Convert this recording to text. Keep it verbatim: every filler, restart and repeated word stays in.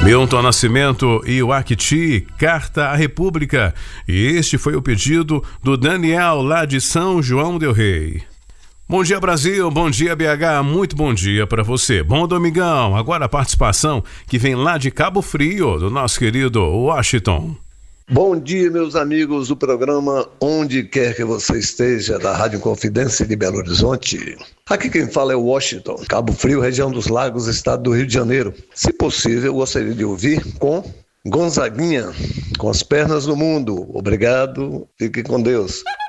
Milton Nascimento e o Acti, Carta à República. E este foi o pedido do Daniel, lá de São João del Rei. Bom dia, Brasil, bom dia, B H, muito bom dia para você. Bom domingão, agora a participação que vem lá de Cabo Frio, do nosso querido Washington. Bom dia, meus amigos do programa Onde Quer Que Você Esteja, da Rádio Confidência de Belo Horizonte. Aqui quem fala é o Washington, Cabo Frio, região dos Lagos, estado do Rio de Janeiro. Se possível, eu gostaria de ouvir com Gonzaguinha, com as pernas no mundo. Obrigado, fique com Deus.